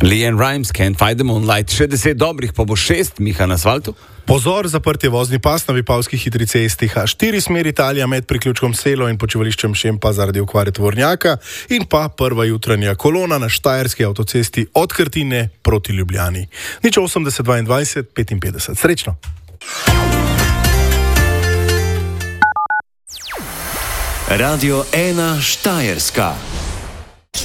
LeAnn Rimes, Can't Fight the Moonlight, še 10 dobrih, pa bo 6, Miha na asfaltu. Pozor, zaprt je vozni pas na Vipavski hitri cesti H4 smer Italija med priključkom Selo in počivališčem Šempa zaradi okvare tovornjaka in pa prva jutranja kolona na štajerski avtocesti od Krtine proti Ljubljani. 80 22 55. Srečno! Radio 1 Štajerska.